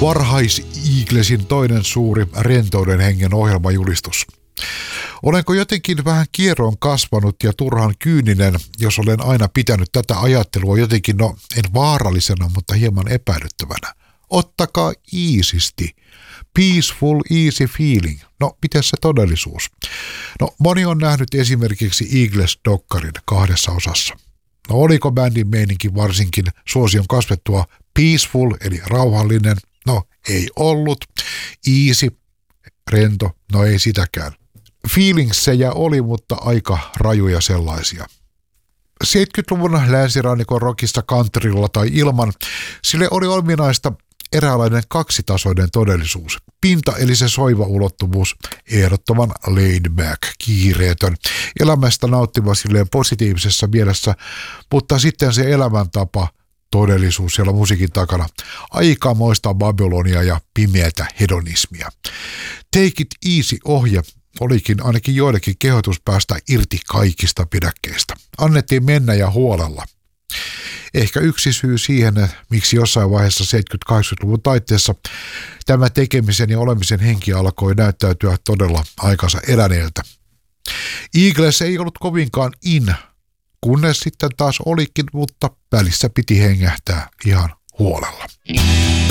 Varhais-Eaglesin toinen suuri rentouden hengen ohjelmajulistus. Olenko jotenkin vähän kieroon kasvanut ja turhan kyyninen, jos olen aina pitänyt tätä ajattelua jotenkin, en vaarallisena, mutta hieman epäilyttävänä. Ottakaa iisisti. Peaceful, easy feeling. No, miten se todellisuus? No, moni on nähnyt esimerkiksi Eagles-dokkarin 2 osassa. No, oliko bändin meininki varsinkin suosion kasvettua peaceful, eli rauhallinen? No, ei ollut. Easy, rento, no ei sitäkään. Feelingsejä oli, mutta aika rajuja sellaisia. 70-luvun länsirannikon rockista countrylla tai ilman, sille oli ominaista eräänlainen kaksitasoinen todellisuus. Pinta eli se soiva ulottuvuus, ehdottoman laid back, kiireetön, elämästä nauttiva silleen positiivisessa mielessä, mutta sitten se elämäntapa, todellisuus siellä musiikin takana, aikamoista Babylonia ja pimeätä hedonismia. Take it easy -ohje olikin ainakin joillekin kehotus päästä irti kaikista pidäkkeistä. Annettiin mennä ja huolella. Ehkä yksi syy siihen, miksi jossain vaiheessa 70-80-luvun taitteessa tämä tekemisen ja olemisen henki alkoi näyttäytyä todella aikansa eläneeltä. Eagles ei ollut kovinkaan kunnes sitten taas olikin, mutta välissä piti hengähtää ihan huolella.